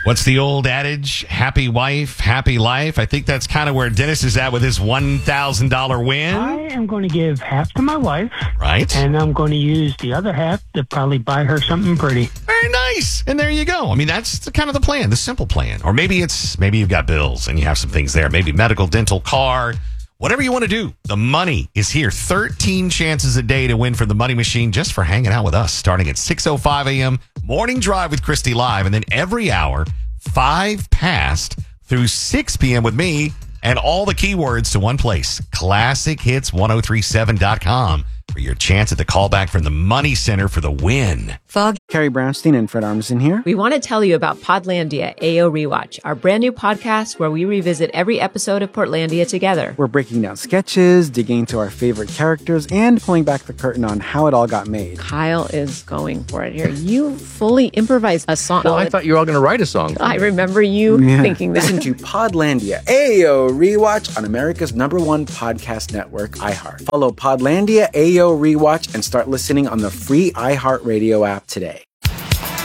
What's the old adage? Happy wife, happy life. I think that's kind of where Dennis is at with his $1,000 win. I am going to give half to my wife. Right. And I'm going to use the other half to probably buy her something pretty. Very nice. And there you go. I mean, that's kind of the plan, the simple plan. Or maybe you've got bills and you have some things there. Maybe medical, dental, car. Whatever you want to do, the money is here. 13 chances a day to win for the Money Machine just for hanging out with us. Starting at 6:05 a.m., Morning Drive with Christy Live. And then every hour, 5 past through 6 p.m. with me. And all the keywords to one place, ClassicHits1037.com for your chance at the callback from the Money Center for the win. Fog. Carrie Brownstein and Fred Armisen here. We want to tell you about Podlandia AO Rewatch, our brand new podcast where we revisit every episode of Portlandia together. We're breaking down sketches, digging into our favorite characters, and pulling back the curtain on how it all got made. Kyle is going for it here. You fully improvised a song. Well, I thought you were all going to write a song. I remember you thinking that. Listen to Podlandia AO Rewatch on America's #1 podcast network, iHeart. Follow Podlandia AO Rewatch and start listening on the free iHeartRadio app today.